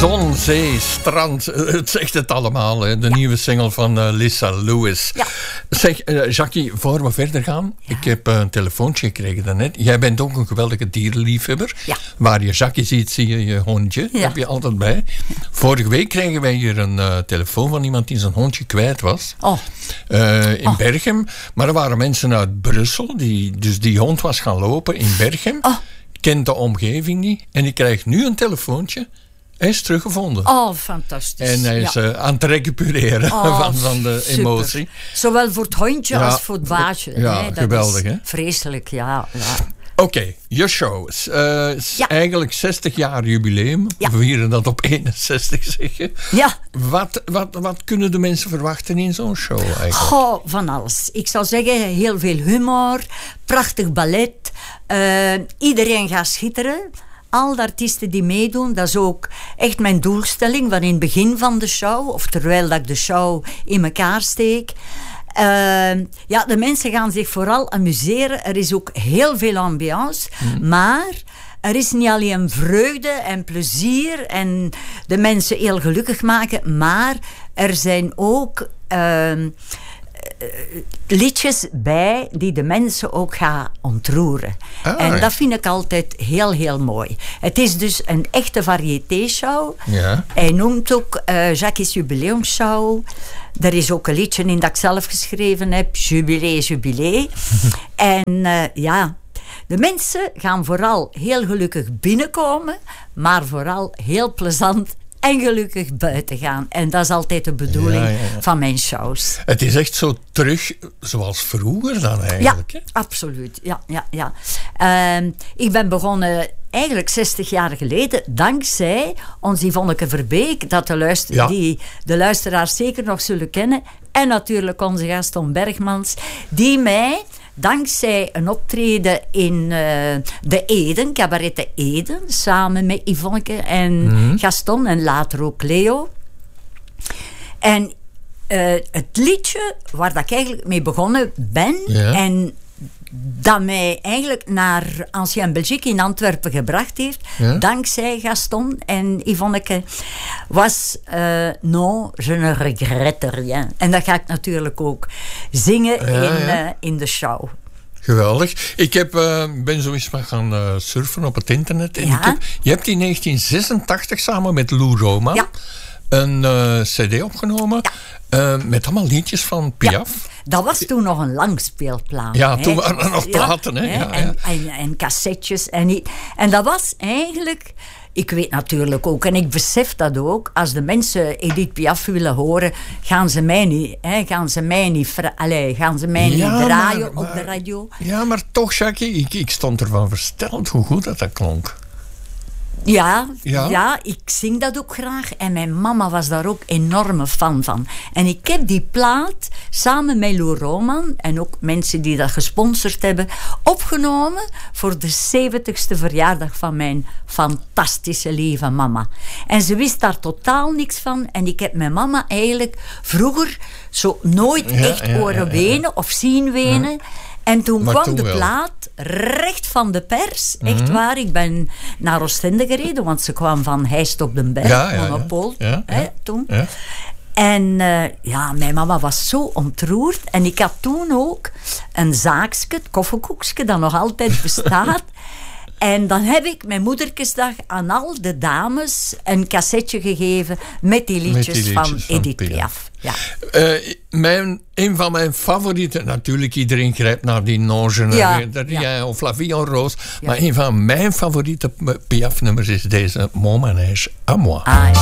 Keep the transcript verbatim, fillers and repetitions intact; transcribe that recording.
Zon, zee, strand, het zegt het allemaal. Hè? De ja. nieuwe single van uh, Lisa Lewis. Ja. Zeg, uh, Jackie, voor we verder gaan. Ja. Ik heb uh, een telefoontje gekregen daarnet. Jij bent ook een geweldige dierenliefhebber. Ja. Waar je Jackie ziet, zie je je hondje. Ja. Heb je altijd bij. Ja. Vorige week kregen wij hier een uh, telefoon van iemand die zijn hondje kwijt was. Oh. Uh, in oh. Berchem. Maar er waren mensen uit Brussel. Die, dus die hond was gaan lopen in Berchem. Oh. Kent de omgeving niet. En ik krijg nu een telefoontje. Hij is teruggevonden. Oh, fantastisch. En hij is ja. uh, aan het recupereren oh, van, van de super. emotie. Zowel voor het hondje ja, als voor het baasje. Ja, nee, dat geweldig, is hè? Vreselijk, ja. ja. Oké, okay, je show. Uh, ja. Eigenlijk zestig jaar jubileum. Ja. We vieren dat op eenenzestig, zeg je. Ja. Wat, wat, wat kunnen de mensen verwachten in zo'n show eigenlijk? Goh, van alles. Ik zou zeggen, heel veel humor, prachtig ballet. Uh, iedereen gaat schitteren. Al de artiesten die meedoen, dat is ook echt mijn doelstelling van in het begin van de show, of terwijl dat ik de show in elkaar steek. Uh, ja, de mensen gaan zich vooral amuseren. Er is ook heel veel ambiance, mm. maar er is niet alleen vreugde en plezier en de mensen heel gelukkig maken, maar er zijn ook Uh, liedjes bij die de mensen ook gaan ontroeren. Ah, en dat vind ik altijd heel, heel mooi. Het is dus een echte variété-show. Ja. Hij noemt ook uh, Jackie's Jubileumshow. Er is ook een liedje in dat ik zelf geschreven heb. Jubilé, jubilé. En uh, ja, de mensen gaan vooral heel gelukkig binnenkomen, maar vooral heel plezant en gelukkig buiten gaan. En dat is altijd de bedoeling ja, ja, ja. van mijn shows. Het is echt zo terug zoals vroeger dan eigenlijk. Ja, hè? absoluut. Ja, ja, ja. Uh, ik ben begonnen eigenlijk zestig jaar geleden, dankzij ons Yvonneke Verbeek, dat de, luister- ja. die de luisteraars zeker nog zullen kennen. En natuurlijk onze Gaston Bergmans, die mij dankzij een optreden in uh, de Eden, Cabaret de Eden, samen met Yvonneke en mm-hmm. Gaston en later ook Leo. En uh, het liedje waar dat ik eigenlijk mee begonnen ben ja. en dat mij eigenlijk naar Ancien Belgique in Antwerpen gebracht heeft, ja? dankzij Gaston en Yvonneke, was uh, Non, je ne regrette rien. En dat ga ik natuurlijk ook zingen ja, in, ja. Uh, in de show. Geweldig. Ik heb, uh, ben zo eens maar gaan uh, surfen op het internet. En ja? ik heb, je hebt in negentien zesentachtig samen met Lou Roman ja. een uh, cd opgenomen ja. uh, met allemaal liedjes van Piaf. Ja. Dat was toen nog een langspeelplaat. Ja, toen waren er nog platen. Hè? Ja, ja, en, ja. en, en cassettes. En, en dat was eigenlijk... Ik weet natuurlijk ook, en ik besef dat ook, als de mensen Edith Piaf willen horen, gaan ze mij niet, hè, gaan ze mij niet, fra- allez, gaan ze mij ja, niet draaien maar, maar, op de radio. Ja, maar toch, Jackie, ik, ik stond ervan versteld hoe goed dat, dat klonk. Ja, ja, ja, ik zing dat ook graag. En mijn mama was daar ook enorme fan van. En ik heb die plaat samen met Lou Roman en ook mensen die dat gesponsord hebben, opgenomen voor de zeventigste verjaardag van mijn fantastische lieve mama. En ze wist daar totaal niks van. En ik heb mijn mama eigenlijk vroeger zo nooit ja, echt ja, horen ja, ja, wenen ja. of zien wenen. Ja. En toen maar kwam toen de wel. plaat recht van de pers. Echt mm-hmm. waar. Ik ben naar Oostende gereden, want ze kwam van Heist op den Berg, ja, ja, Monopol, ja, ja, hè, ja. toen. Ja. En uh, ja, mijn mama was zo ontroerd. En ik had toen ook een zaakje, het koffiekoekje, dat nog altijd bestaat. En dan heb ik mijn moederkesdag aan al de dames een cassetje gegeven met die liedjes, met die liedjes van, van Edith Piaf. Ja. Uh, mijn, een van mijn favorieten, natuurlijk iedereen grijpt naar die Non je ne regrette rien of La Vie en Rose, ja. maar een van mijn favoriete Piaf-nummers is deze Mon Manège à moi. Ah, ja.